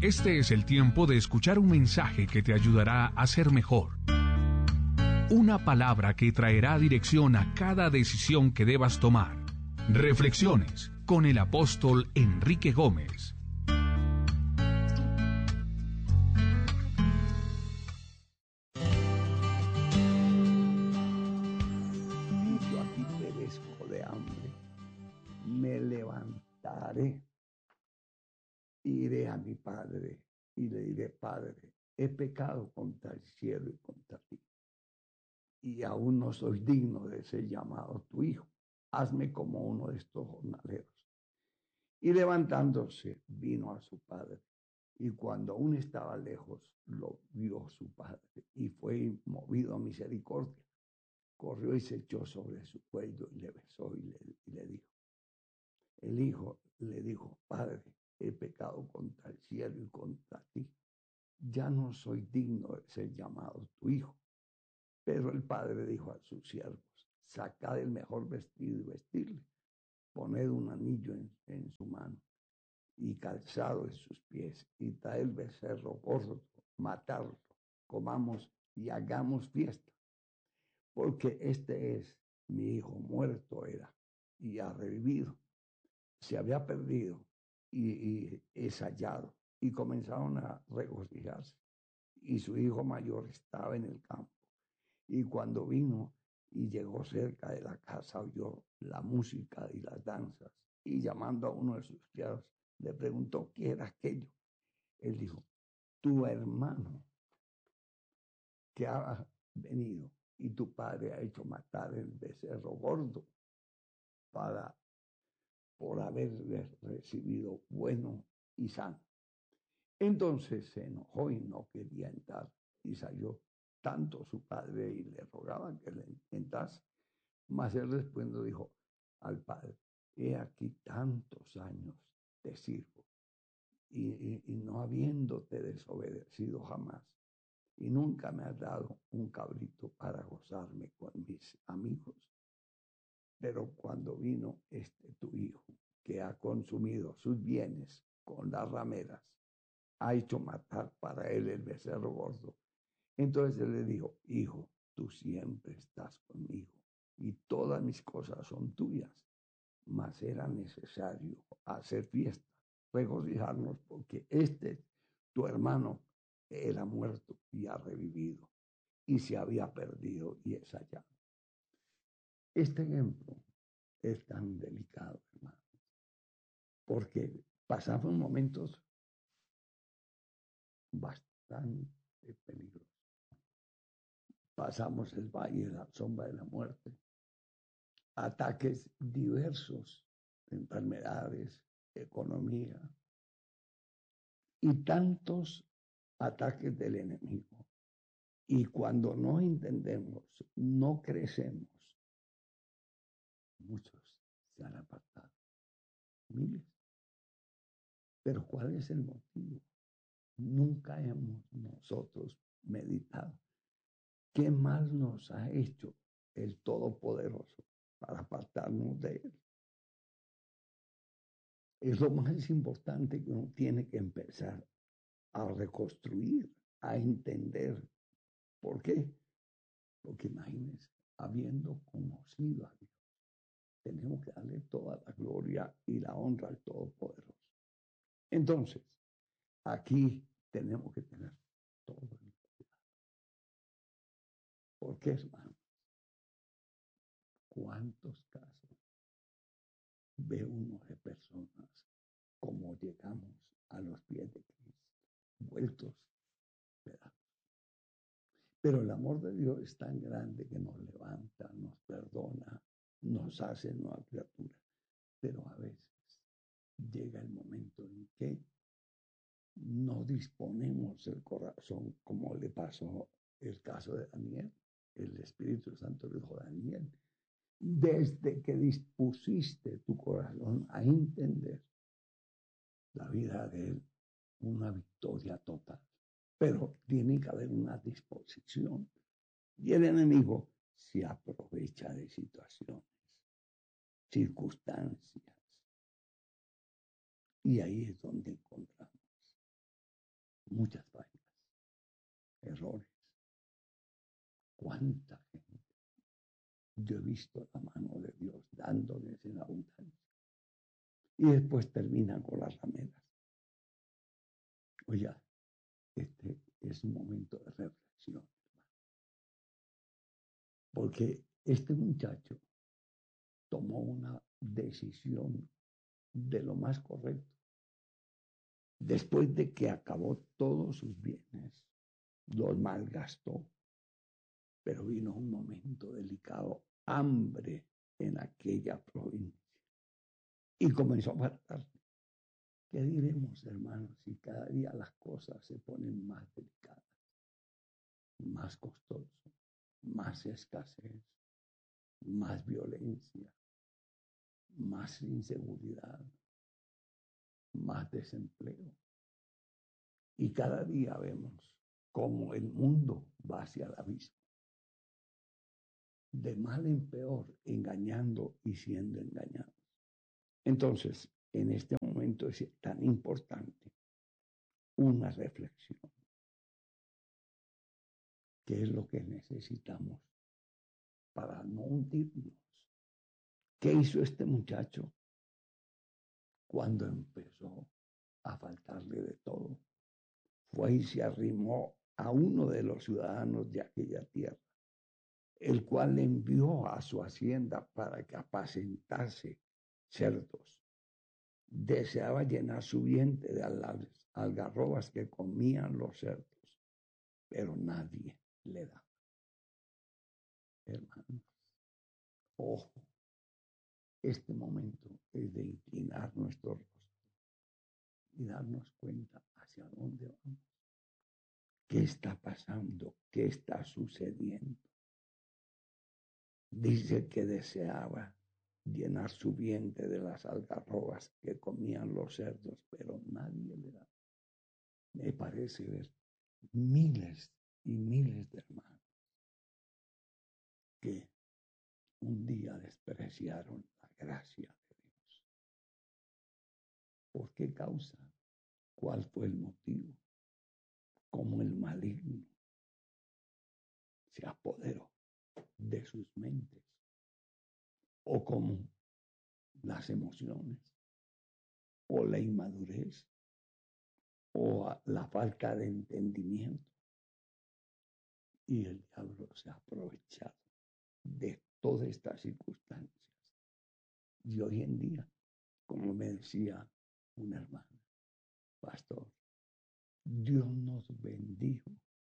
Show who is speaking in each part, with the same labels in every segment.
Speaker 1: Este es el tiempo de escuchar un mensaje que te ayudará a ser mejor. Una palabra que traerá dirección a cada decisión que debas tomar. Reflexiones con el apóstol Enrique Gómez.
Speaker 2: Yo aquí perezco de hambre. Me levantaré, iré a mi padre y le diré: Padre, he pecado contra el cielo y contra ti, y aún no soy digno de ser llamado tu hijo. Hazme como uno de estos jornaleros. Y levantándose, vino a su padre. Y cuando aún estaba lejos, lo vio su padre y fue movido a misericordia. Corrió y se echó sobre su cuello y le besó y le dijo. El hijo le dijo: Padre, he pecado contra el cielo y contra ti. Ya no soy digno de ser llamado tu hijo. Pero el padre dijo a sus siervos: sacad el mejor vestido y vestirle. Poned un anillo en su mano y calzado en sus pies, y traed el becerro gordo, matadlo, comamos y hagamos fiesta. Porque este es mi hijo, muerto era y ha revivido. Se había perdido y es hallado. Y comenzaron a regocijarse. Y su hijo mayor estaba en el campo. Y cuando vino y llegó cerca de la casa, oyó la música y las danzas. Y llamando a uno de sus criados, le preguntó qué era aquello. Él dijo: tu hermano que ha venido y tu padre ha hecho matar el becerro gordo por haberle recibido bueno y sano. Entonces se enojó y no quería entrar, y salió tanto su padre y le rogaban que le entrase. Mas él respondiendo dijo al padre: he aquí tantos años te sirvo y no habiéndote desobedecido jamás, y nunca me has dado un cabrito para gozarme con mis amigos. Pero cuando vino tu hijo, que ha consumido sus bienes con las rameras, ha hecho matar para él el becerro gordo. Entonces él le dijo: hijo, tú siempre estás conmigo y todas mis cosas son tuyas. Mas era necesario hacer fiesta, regocijarnos, porque tu hermano, era muerto y ha revivido, y se había perdido y es hallado. Este ejemplo es tan delicado, hermano, porque pasamos momentos bastante peligrosos. Pasamos el valle de la sombra de la muerte, ataques diversos, enfermedades, economía y tantos ataques del enemigo. Y cuando no entendemos, no crecemos, muchos se han apartado, miles. Pero ¿cuál es el motivo? Nunca hemos nosotros meditado qué mal nos ha hecho el Todopoderoso para apartarnos de Él. Es lo más importante que uno tiene que empezar a reconstruir, a entender. ¿Por qué? Porque imagínense, habiendo conocido a Dios, tenemos que darle toda la gloria y la honra al Todopoderoso. Entonces, aquí tenemos que tener todo el cuidado. ¿Por qué, hermano? ¿Cuántos casos ve uno de personas como llegamos a los pies de Cristo, vueltos pedazos? Pero el amor de Dios es tan grande que nos levanta, nos perdona, nos hace nueva criatura. Pero a veces llega el momento en que no disponemos el corazón, como le pasó el caso de Daniel. El Espíritu Santo le dijo a Daniel: desde que dispusiste tu corazón a entender, la vida de él, una victoria total. Pero tiene que haber una disposición. Y el enemigo se aprovecha de situaciones, circunstancias. Y ahí es donde encontramos muchas fallas, errores. ¿Cuánta gente yo he visto la mano de Dios dándoles en abundancia? Y después terminan con las rameras. Oye, este es un momento de reflexión, hermano. Porque este muchacho tomó una decisión de lo más correcto. Después de que acabó todos sus bienes, los malgastó, pero vino un momento delicado, hambre en aquella provincia. Y comenzó a faltar. ¿Qué diremos, hermanos, si cada día las cosas se ponen más delicadas, más costosas, más escasez, más violencia, más inseguridad, más desempleo? Y cada día vemos cómo el mundo va hacia el abismo, de mal en peor, engañando y siendo engañados. Entonces, en este momento es tan importante una reflexión. ¿Qué es lo que necesitamos para no hundirnos? ¿Qué hizo este muchacho cuando empezó a faltarle de todo? Fue y se arrimó a uno de los ciudadanos de aquella tierra, el cual le envió a su hacienda para que apacentase cerdos. Deseaba llenar su vientre de algarrobas que comían los cerdos, pero nadie le daba. Hermanos, ojo, este momento es de inclinar nuestro rostro y darnos cuenta hacia dónde vamos, qué está pasando, qué está sucediendo. Dice que deseaba llenar su vientre de las algarrobas que comían los cerdos, pero nadie le da. Me parece ver miles y miles de hermanos que un día despreciaron la gracia de Dios. ¿Por qué causa? ¿Cuál fue el motivo? Cómo el maligno se apoderó de sus mentes, o como las emociones, o la inmadurez, o la falta de entendimiento. Y el diablo se ha aprovechado de todas estas circunstancias. Y hoy en día, como me decía una hermana, pastor, Dios nos bendijo,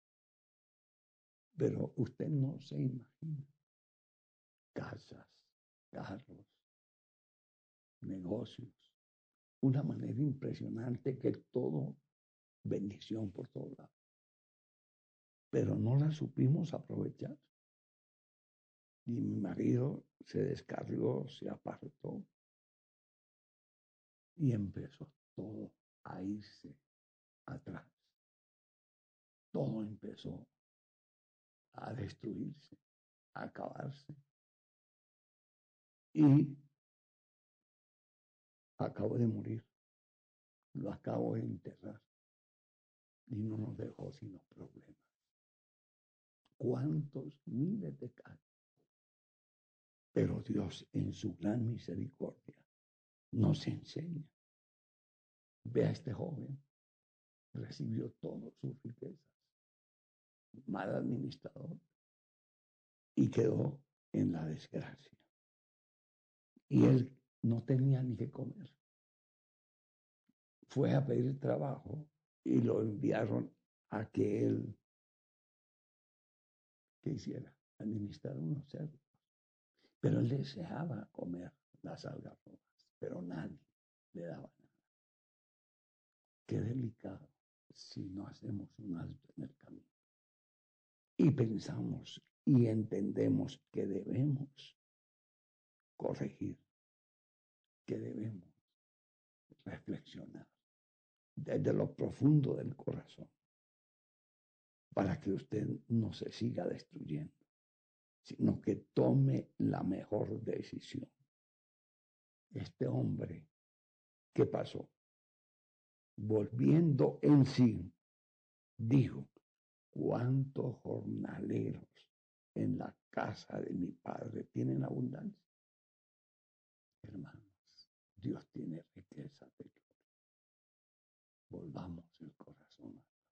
Speaker 2: pero usted no se imagina casas, carros, negocios, una manera impresionante, que todo bendición por todos lados. Pero no la supimos aprovechar. Y mi marido se descarrió, se apartó y empezó todo a irse atrás. Todo empezó a destruirse, a acabarse. Y acabo de morir. Lo acabo de enterrar. Y no nos dejó sino problemas. ¿Cuántos miles de casos? Pero Dios, en su gran misericordia, nos enseña. Ve a este joven, recibió todas sus riquezas, mal administrador, y quedó en la desgracia. Y él no tenía ni qué comer. Fue a pedir trabajo y lo enviaron a que él, ¿qué hiciera? Administrar unos cerdos. Pero él deseaba comer las algarrobas, pero nadie le daba nada. Qué delicado si no hacemos un alto en el camino y pensamos y entendemos que debemos corregir, que debemos reflexionar desde lo profundo del corazón, para que usted no se siga destruyendo, sino que tome la mejor decisión. Este hombre, ¿qué pasó? Volviendo en sí, dijo, ¿cuántos jornaleros en la casa de mi padre tienen abundancia? Hermanos, Dios tiene riqueza de gloria. Volvamos el corazón a Dios.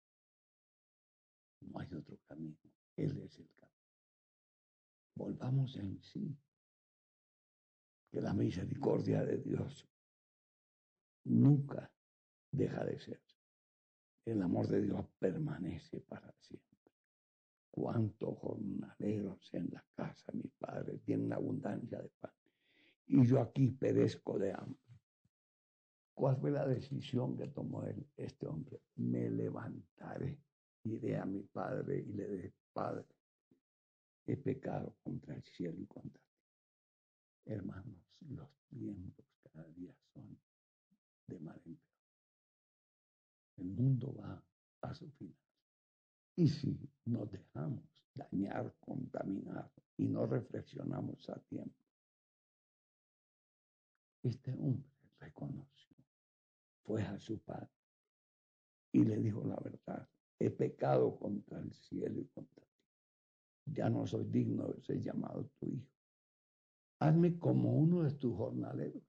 Speaker 2: No hay otro camino. Él es el camino. Volvamos en sí. Que la misericordia de Dios nunca deja de ser. El amor de Dios permanece para siempre. Cuántos jornaleros en la casa de mi padre tienen abundancia de pan. Y yo aquí perezco de hambre. ¿Cuál fue la decisión que tomó este hombre? Me levantaré, iré a mi padre y le diré, Padre, he pecado contra el cielo y contra ti. Hermanos, los tiempos cada día son de mal en peor. El mundo va a su final. Y si nos dejamos dañar, contaminar y no reflexionamos a tiempo, este hombre reconoció, fue a su padre y le dijo la verdad. He pecado contra el cielo y contra ti. Ya no soy digno de ser llamado tu hijo. Hazme como uno de tus jornaleros.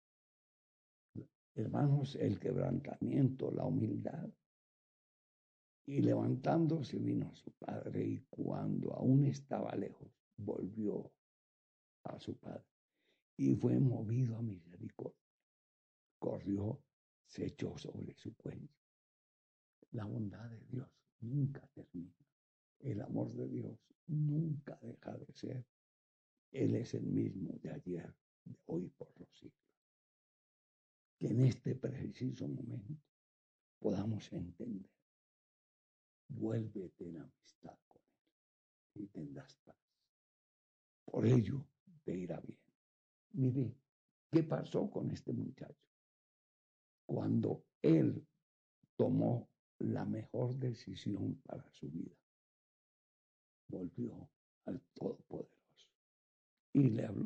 Speaker 2: Hermanos, el quebrantamiento, la humildad. Y levantándose vino a su padre y cuando aún estaba lejos, volvió a su padre y fue movido a misericordia. Corrió, se echó sobre su cuello. La bondad de Dios nunca termina. El amor de Dios nunca deja de ser. Él es el mismo de ayer, de hoy por los siglos. Que en este preciso momento podamos entender. Vuélvete en amistad con Él y tendrás paz. Por ello te irá bien. Mire, ¿qué pasó con este muchacho? Cuando él tomó la mejor decisión para su vida, volvió al Todopoderoso y le habló.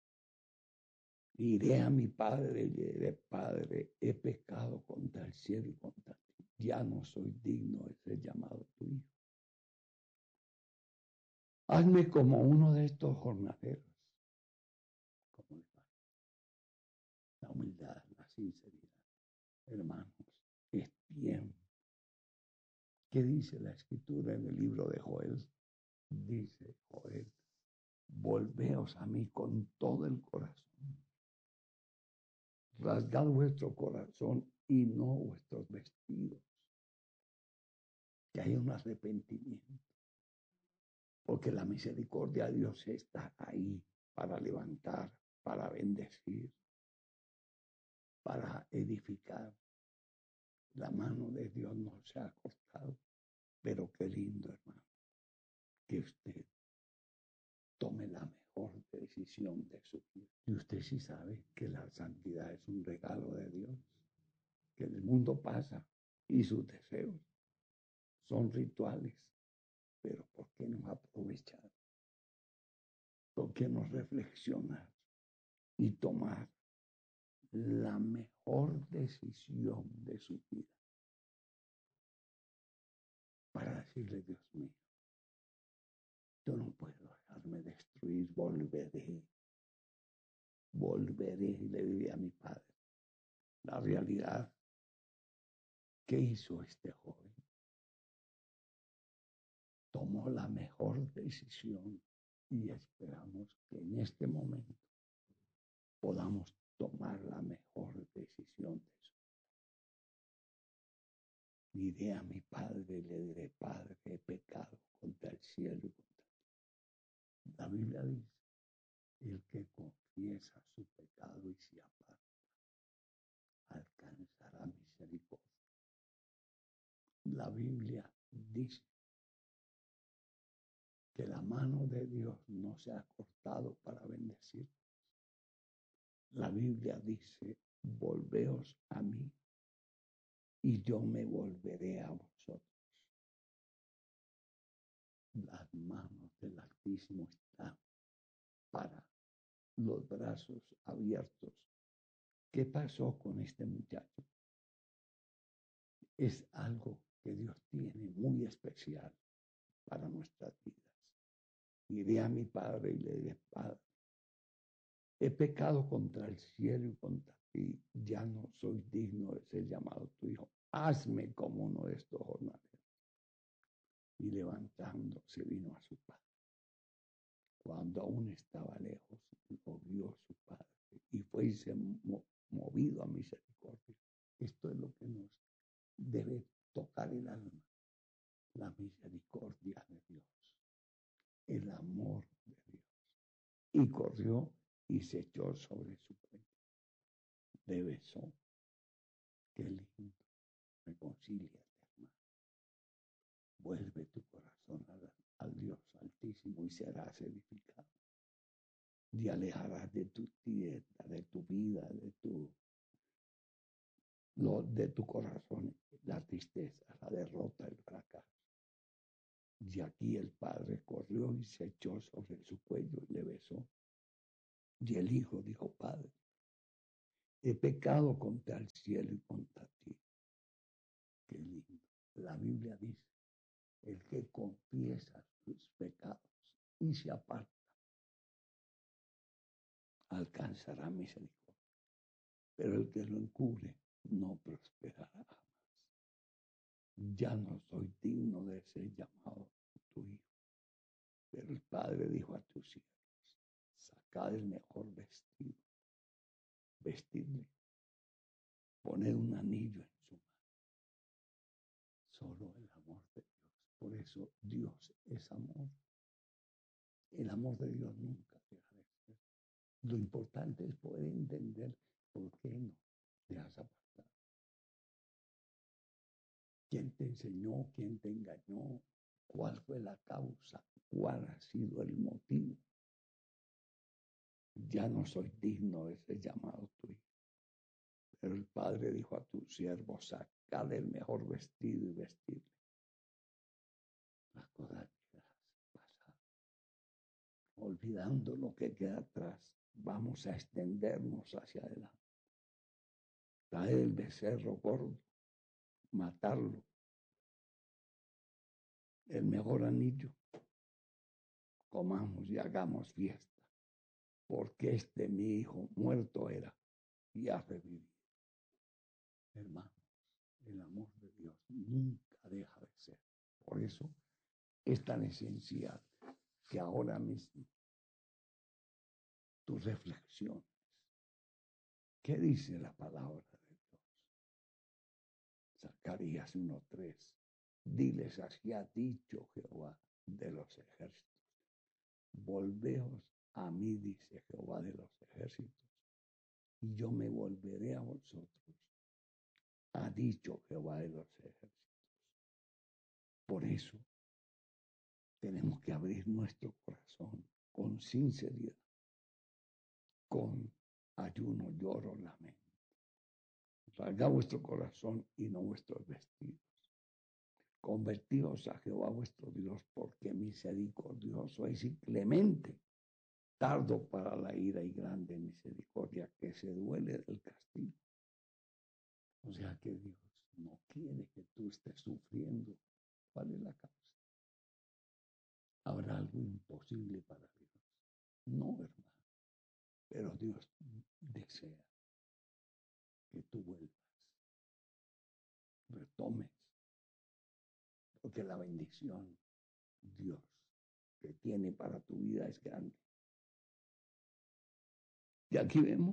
Speaker 2: Iré a mi padre y le diré, Padre, he pecado contra el cielo y contra ti. Ya no soy digno de ser llamado tu hijo. Hazme como uno de estos jornaleros. Como el Padre. La humildad, la sinceridad. Hermanos, es tiempo. ¿Qué dice la escritura en el libro de Joel? Dice Joel, volveos a mí con todo el corazón. Rasgad vuestro corazón y no vuestros vestidos. Que haya un arrepentimiento. Porque la misericordia de Dios está ahí para levantar, para bendecir, para edificar. La mano de Dios no se ha cortado. Pero qué lindo, hermano, que usted tome la mejor decisión de su vida. Y usted sí sabe que la santidad es un regalo de Dios, que el mundo pasa y sus deseos son rituales, pero ¿por qué no aprovechar? ¿Por qué no reflexionar y tomar la mejor decisión de su vida? Para decirle, Dios mío, yo no puedo dejarme destruir, volveré y le diré a mi padre la realidad que hizo este joven. Tomó la mejor decisión y esperamos que en este momento podamos tomar la mejor decisión de su vida. Iré a mi padre y le diré, Padre, he pecado contra el cielo y contra ti. La Biblia dice, el que confiesa su pecado y se aparta, alcanzará misericordia. La Biblia dice que la mano de Dios no se ha cortado para bendecir. La Biblia dice, volveos a mí y yo me volveré a vosotros. Las manos del Altísimo están para los brazos abiertos. ¿Qué pasó con este muchacho? Es algo que Dios tiene muy especial para nuestras vidas. Iré a mi padre y le diré: Padre, he pecado contra el cielo y contra ti, ya no soy digno de ser llamado tu hijo. Hazme como uno de estos jornaleros. Y levantándose vino a su padre. Cuando aún estaba lejos, lo vio su padre y fue y se movido a misericordia. Esto es lo que nos debe tocar el alma: la misericordia de Dios, el amor de Dios. Y corrió y se echó sobre su cuello. Le besó. Qué lindo. Reconcíliate, hermano. Vuelve tu corazón al Dios Altísimo y serás edificado. Y alejarás de tu tienda, de tu vida, de tu corazón, la tristeza, la derrota, el fracaso. Y aquí el padre corrió y se echó sobre su cuello y le besó. Y el hijo dijo: Padre, he pecado contra el cielo y contra ti. Qué lindo. La Biblia dice: el que confiesa sus pecados y se aparta alcanzará misericordia. Pero el que lo encubre no prosperará jamás. Ya no soy digno de ser llamado tu hijo. Pero el padre dijo a tus siervos: sacad el mejor vestido, vestidle, poned un anillo en su mano. Solo el amor de Dios. Por eso Dios es amor. El amor de Dios nunca deja de ser. Lo importante es poder entender por qué no te has apartado. ¿Quién te enseñó? ¿Quién te engañó? ¿Cuál fue la causa? ¿Cuál ha sido el motivo? Ya no soy digno de ser llamado tu hijo. Pero el padre dijo a tu siervo: sacad el mejor vestido y vestirle. Las cosas pasan. Olvidando lo que queda atrás, vamos a extendernos hacia adelante. Traer el becerro gordo, matarlo, el mejor anillo, comamos y hagamos fiesta, porque mi hijo muerto era y ha revivido. Hermanos, el amor de Dios nunca deja de ser. Por eso es tan esencial que ahora mismo tus reflexiones. ¿Qué dice la palabra de Dios? Zacarías 1:3. Diles: así ha dicho Jehová de los ejércitos. Volveos a mí, dice Jehová de los ejércitos, y yo me volveré a vosotros, ha dicho Jehová de los ejércitos. Por eso tenemos que abrir nuestro corazón con sinceridad, con ayuno, lloro, lamento. Rasga vuestro corazón y no vuestros vestidos. Convertíos a Jehová vuestro Dios, porque misericordioso es y clemente, tardo para la ira y grande misericordia, que se duele del castigo. O sea que Dios no quiere que tú estés sufriendo. ¿Cuál es la causa? ¿Habrá algo imposible para Dios? No, hermano. Pero Dios desea que tú vuelvas, retomes, porque la bendición, Dios, que tiene para tu vida es grande. Y aquí vemos,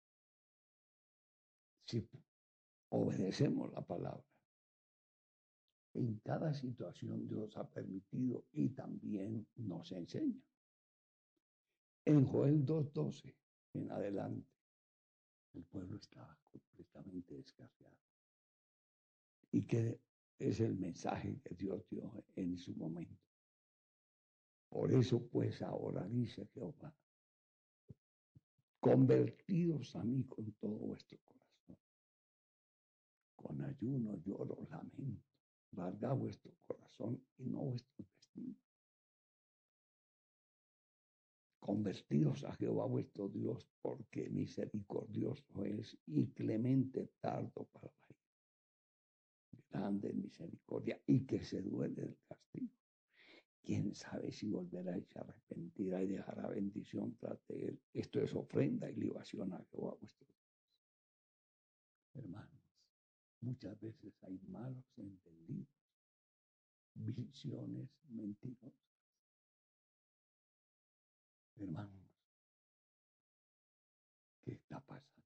Speaker 2: si obedecemos la palabra, en cada situación Dios ha permitido y también nos enseña. En Joel 2:12 en adelante, el pueblo estaba completamente descarriado. ¿Y qué es el mensaje que Dios dio en su momento? Por eso pues ahora dice Jehová: convertidos a mí con todo vuestro corazón, con ayuno, lloro, lamento, rasgad vuestro corazón y no vuestros vestidos. Convertidos a Jehová vuestro Dios, porque misericordioso es y clemente, tardo para la ira. grande en misericordia y que se duele del castigo. Quién sabe si volverá y se arrepentirá y dejará bendición tras de él. Esto es ofrenda y libación a Jehová vuestro Dios. Hermanos, muchas veces hay malos entendidos, visiones mentirosas. Hermanos, ¿qué está pasando?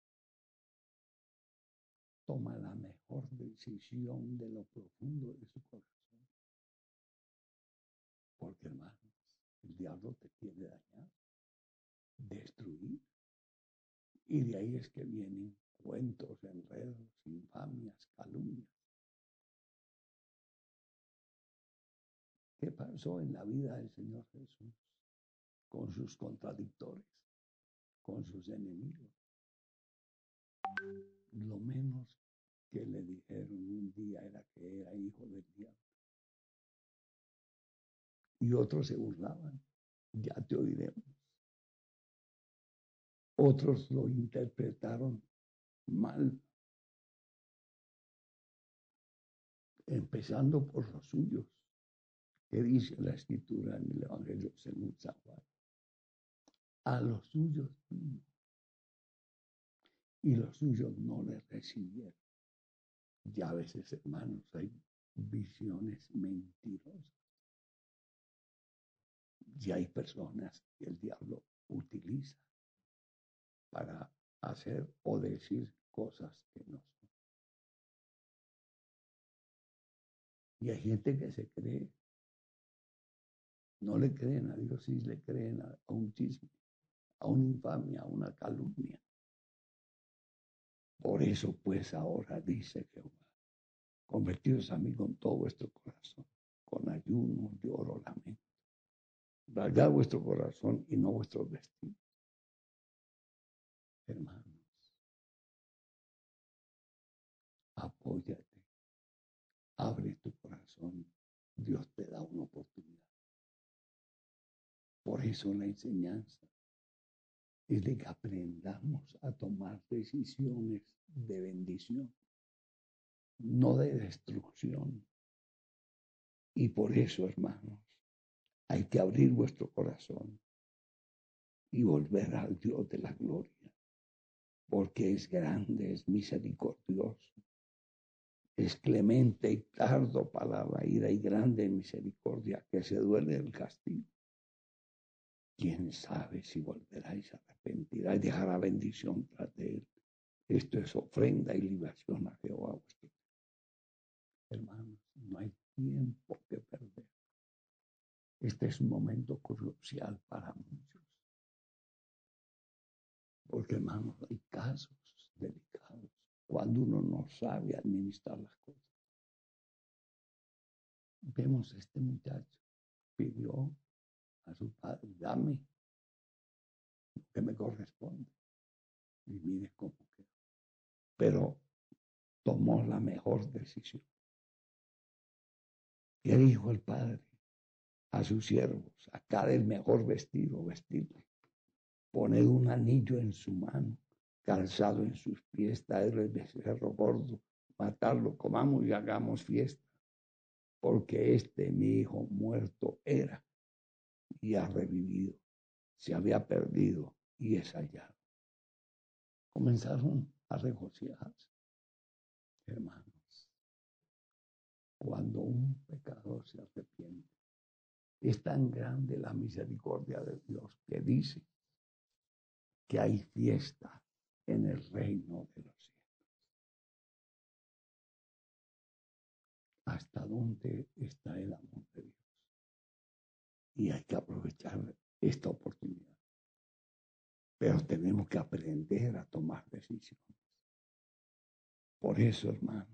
Speaker 2: Toma la mejor decisión de lo profundo de su corazón. Porque, hermanos, el diablo te quiere dañar, destruir. Y de ahí es que vienen cuentos, enredos, infamias, calumnias. ¿Qué pasó en la vida del Señor Jesús con sus contradictores, con sus enemigos? Lo menos que le dijeron un día era que era hijo del diablo. Y otros se burlaban. Ya te oiremos. Otros lo interpretaron mal, empezando por los suyos, que dice la Escritura en el Evangelio según San Juan. A los suyos vino, y los suyos no le recibieron. Ya a veces, hermanos, hay visiones mentirosas. Y hay personas que el diablo utiliza para hacer o decir cosas que no son. Y hay gente que se cree, no le creen a Dios, sí le creen a un chisme, a una infamia, a una calumnia. Por eso, pues, ahora dice Jehová, convertidos a mí con todo vuestro corazón, con ayuno, lloro, lamento. Rasgad vuestro corazón y no vuestros vestidos. Hermanos, apóyate, abre tu corazón. Dios te da una oportunidad. Por eso la enseñanza es de que aprendamos a tomar decisiones de bendición, no de destrucción. Y por eso, hermanos, hay que abrir vuestro corazón y volver al Dios de la gloria, porque es grande, es misericordioso, es clemente y tardo para la ira y grande en misericordia, que se duele del castigo. Quién sabe si volverá y se arrepentirá y dejará bendición tras de él. Esto es ofrenda y libación a Jehová vuestro Dios. Hermanos, no hay tiempo que perder. Este es un momento crucial para muchos. Porque, hermanos, hay casos delicados cuando uno no sabe administrar las cosas. Vemos a este muchacho, pidió a su padre, dame lo que me corresponde. Y mire cómo quedó. Pero tomó la mejor decisión. ¿Qué dijo el padre a sus siervos? Sacar el mejor vestido, vestirlo. Poner un anillo en su mano, calzado en sus pies, traerle el becerro gordo, matarlo, comamos y hagamos fiesta. Porque mi hijo muerto era y ha revivido. Se había perdido y es hallado. Comenzaron a regocijarse. Hermanos, cuando un pecador se arrepiente, es tan grande la misericordia de Dios que dice que hay fiesta en el reino de los cielos. ¿Hasta dónde está el amor de Dios? Y hay que aprovechar esta oportunidad. Pero tenemos que aprender a tomar decisiones. Por eso, hermanos,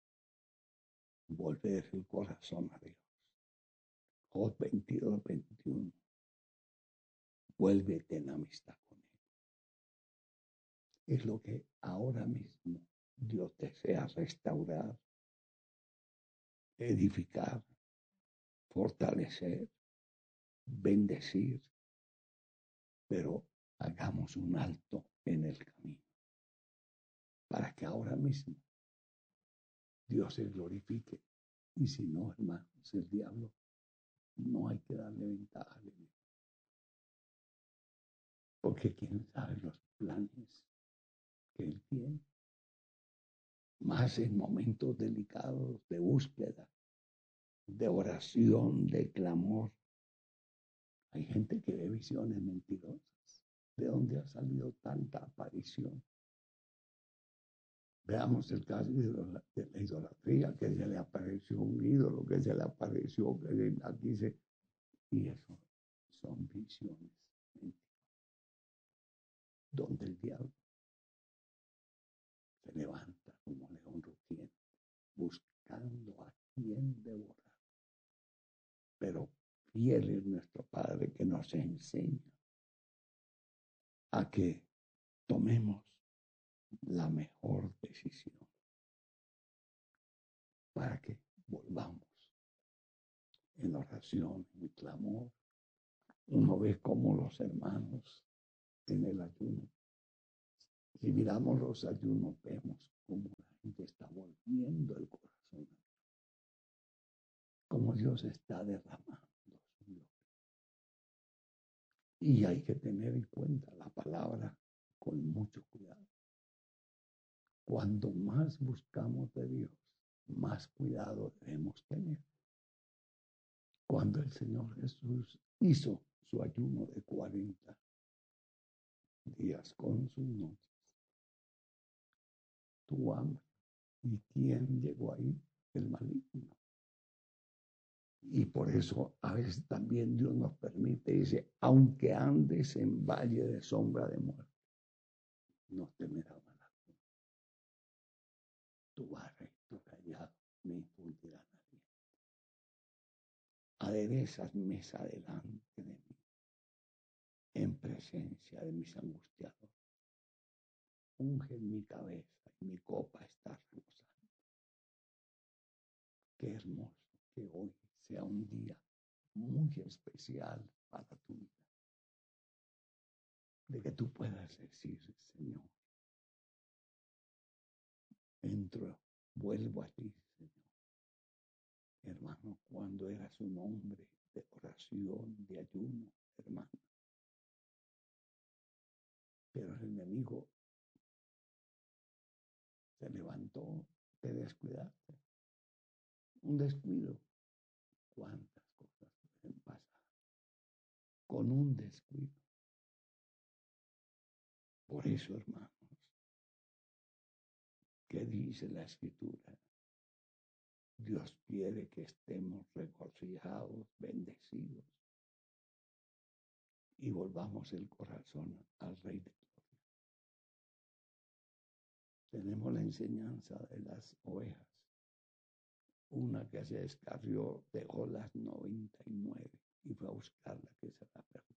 Speaker 2: volver el corazón a Dios. Job 22, 21. Vuélvete en amistad con Él. Es lo que ahora mismo Dios desea restaurar, edificar, fortalecer, bendecir. Pero hagamos un alto en el camino para que ahora mismo Dios se glorifique. Y si no, hermanos, el diablo no hay que darle ventaja. Porque quién sabe los planes que él tiene. Más en momentos delicados de búsqueda, de oración, de clamor. Hay gente que ve visiones mentirosas. ¿De dónde ha salido tanta aparición? Veamos el caso de la idolatría, que se le apareció un ídolo, que se le apareció, que aquí se... Y eso son visiones donde el diablo se levanta como león rugiente, buscando a quien devorar. Pero fiel es nuestro Padre que nos enseña a que tomemos la mejor decisión para que volvamos en oración, en clamor. Uno ve cómo los hermanos en el ayuno, si miramos los ayunos, vemos cómo la gente está volviendo el corazón, cómo Dios está derramando su gloria. Y hay que tener en cuenta la palabra con mucho cuidado. Cuando más buscamos de Dios, más cuidado debemos tener. Cuando el Señor Jesús hizo su ayuno de 40 días con sus noches, tuvo hambre. ¿Y quién llegó ahí? El maligno. Y por eso a veces también Dios nos permite, dice, aunque andes en valle de sombra de muerte, no temerá mal. Tu vara y tu callado me infundirán aliento. Aderezas mesa delante de mí, en presencia de mis angustiados. Unge mi cabeza y mi copa está rebosando. Qué hermoso que hoy sea un día muy especial para tu vida. De que tú puedas decir, Señor, entro, vuelvo a ti, Señor. Hermano, cuando eras un hombre de oración, de ayuno, hermano. Pero el enemigo se levantó, te descuidaste. Un descuido. ¿Cuántas cosas pueden pasar con un descuido? Por eso, hermanos, ¿qué dice la Escritura? Dios quiere que estemos regocijados, bendecidos y volvamos el corazón al Rey de Gloria. Tenemos la enseñanza de las ovejas. Una que se descarrió, dejó las 99 y fue a buscar la que se la perdió.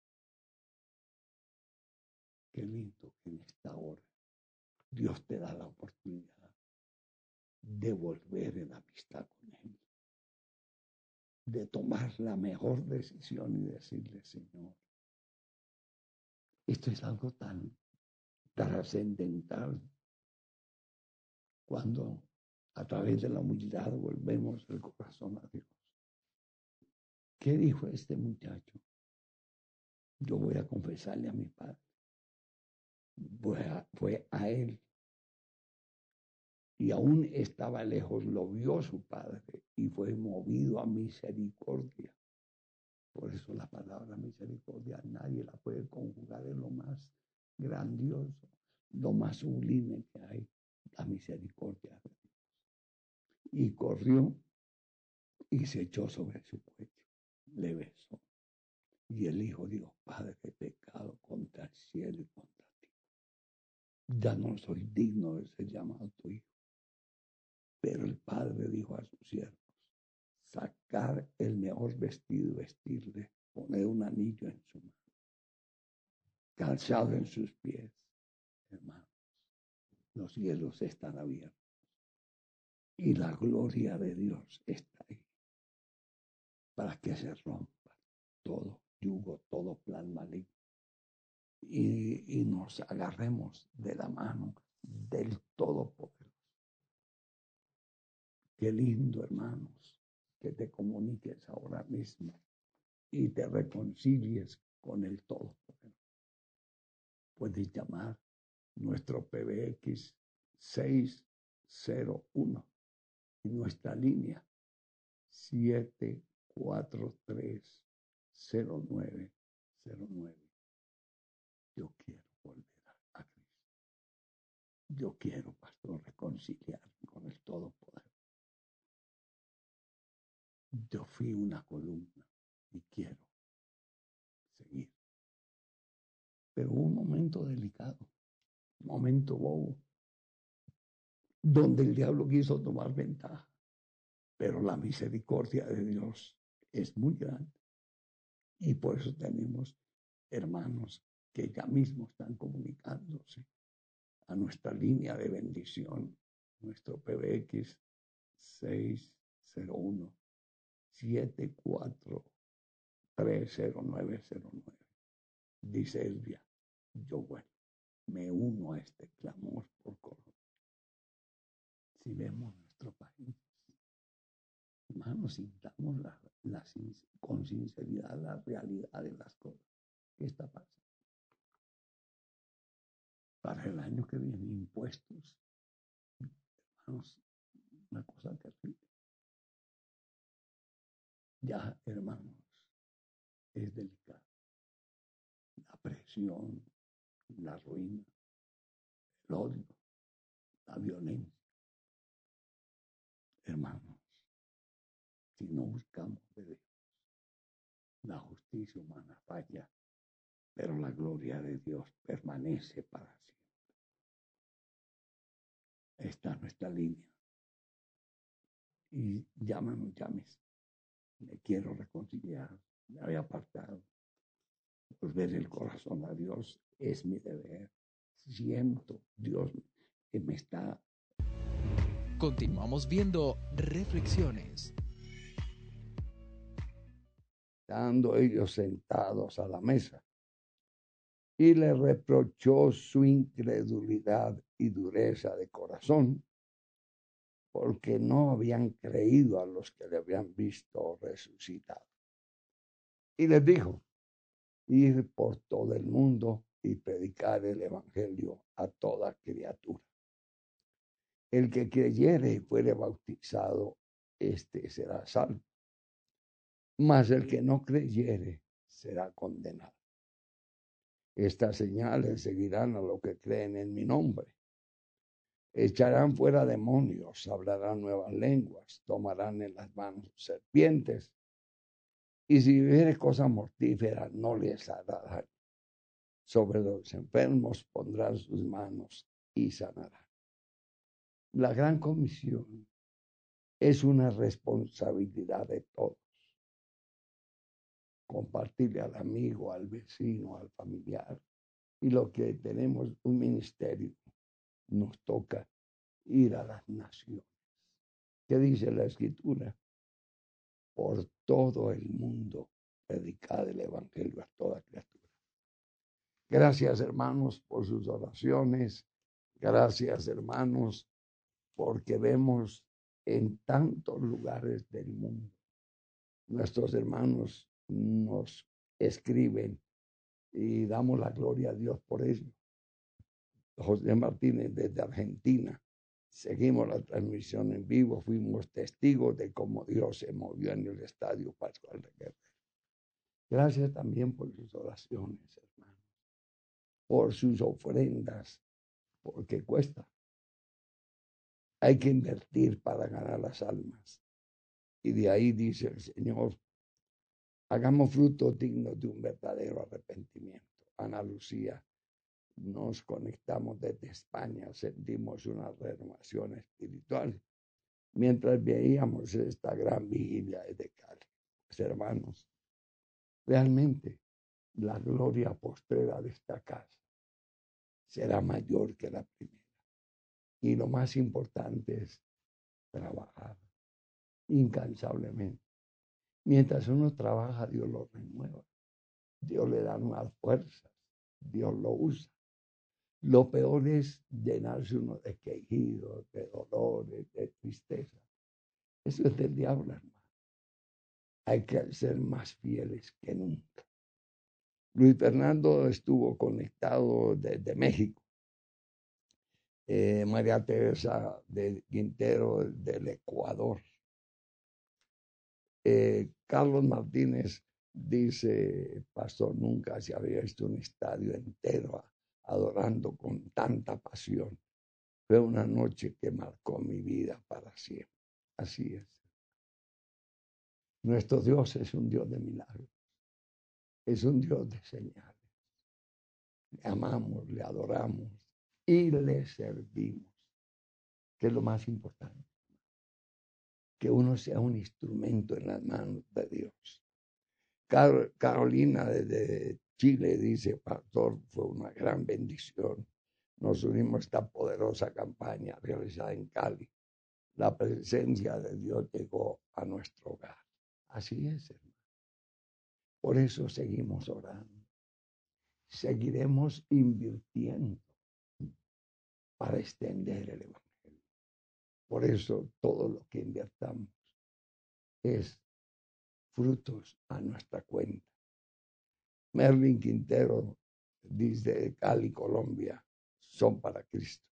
Speaker 2: Qué lindo que en esta hora Dios te da la oportunidad de volver en amistad con Él, de tomar la mejor decisión y decirle, Señor, esto es algo tan trascendental cuando a través de la humildad volvemos el corazón a Dios. ¿Qué dijo este muchacho? Yo voy a confesarle a mi padre. Fue a él. Y aún estaba lejos, lo vio su padre y fue movido a misericordia. Por eso la palabra misericordia nadie la puede conjugar en lo más grandioso, lo más sublime que hay, la misericordia de Dios. Y corrió y se echó sobre su cuello, le besó. Y el hijo dijo, Padre, he pecado contra el cielo y contra ti. Ya no soy digno de ser llamado tu hijo. Pero el padre dijo a sus siervos, sacar el mejor vestido y vestirle, poner un anillo en su mano, calzado en sus pies. Hermanos, los cielos están abiertos y la gloria de Dios está ahí para que se rompa todo yugo, todo plan maligno y nos agarremos de la mano del Todopoderoso. Qué lindo, hermanos, que te comuniques ahora mismo y te reconcilies con el Todopoderoso. Puedes llamar nuestro PBX 601 y nuestra línea 7430909. Yo quiero volver a Cristo. Yo quiero, pastor, reconciliarme con el Todopoderoso. Yo fui una columna y quiero seguir. Pero un momento delicado, un momento bobo, donde el diablo quiso tomar ventaja. Pero la misericordia de Dios es muy grande. Y por eso tenemos hermanos que ya mismo están comunicándose a nuestra línea de bendición, nuestro PBX 601 7430909. Dice Elvia, yo bueno, me uno a este clamor por Colombia. Si vemos nuestro país, hermanos, sintamos con sinceridad la realidad de las cosas que está pasando. Para el año que viene, impuestos, hermanos, una cosa terrible. Ya, hermanos, es delicado. La presión, la ruina, el odio, la violencia. Hermanos, si no buscamos de Dios, la justicia humana falla, pero la gloria de Dios permanece para siempre. Esta es nuestra línea. Y llámanos, llames. Me quiero reconciliar. Me había apartado. Volver el corazón a Dios es mi deber. Siento, Dios, que me está...
Speaker 3: Continuamos viendo Reflexiones.
Speaker 2: Estando ellos sentados a la mesa, y le reprochó su incredulidad y dureza de corazón, porque no habían creído a los que le habían visto resucitado. Y les dijo, ir por todo el mundo y predicar el evangelio a toda criatura. El que creyere y fuere bautizado, este será salvo. Mas el que no creyere será condenado. Estas señales seguirán a los que creen en mi nombre. Echarán fuera demonios, hablarán nuevas lenguas, tomarán en las manos serpientes, y si viere cosas mortíferas no les hará daño. Sobre los enfermos pondrán sus manos y sanarán. La gran comisión es una responsabilidad de todos. Compartirle al amigo, al vecino, al familiar. Y lo que tenemos un ministerio, nos toca ir a las naciones. ¿Qué dice la Escritura? Por todo el mundo predicar el evangelio a toda criatura. Gracias, hermanos, por sus oraciones. Gracias, hermanos, porque vemos en tantos lugares del mundo. Nuestros hermanos nos escriben y damos la gloria a Dios por ello. José Martínez desde Argentina. Seguimos la transmisión en vivo. Fuimos testigos de cómo Dios se movió en el Estadio Pascual de Guerrero. Gracias también por sus oraciones, hermanos. Por sus ofrendas, porque cuesta. Hay que invertir para ganar las almas. Y de ahí dice el Señor, hagamos frutos dignos de un verdadero arrepentimiento. Ana Lucía, nos conectamos desde España, sentimos una renovación espiritual mientras veíamos esta gran vigilia de Cali. Pues, hermanos, realmente la gloria postrera de esta casa será mayor que la primera. Y lo más importante es trabajar incansablemente. Mientras uno trabaja, Dios lo renueva. Dios le da nuevas fuerzas. Dios lo usa. Lo peor es llenarse uno de quejidos, de dolores, de tristeza. Eso es del diablo, hermano. Hay que ser más fieles que nunca. Luis Fernando estuvo conectado desde México. María Teresa de Quintero del Ecuador. Carlos Martínez dice, pastor, nunca se había visto un estadio entero adorando con tanta pasión. Fue una noche que marcó mi vida para siempre. Así es. Nuestro Dios es un Dios de milagros. Es un Dios de señales. Le amamos, le adoramos y le servimos, que es lo más importante. Que uno sea un instrumento en las manos de Dios. Carolina desde Chile dice, pastor, fue una gran bendición. Nos unimos a esta poderosa campaña realizada en Cali. La presencia de Dios llegó a nuestro hogar. Así es, hermano. Por eso seguimos orando. Seguiremos invirtiendo para extender el Evangelio. Por eso todo lo que invertamos es frutos a nuestra cuenta. Merlin Quintero, desde Cali, Colombia, son para Cristo.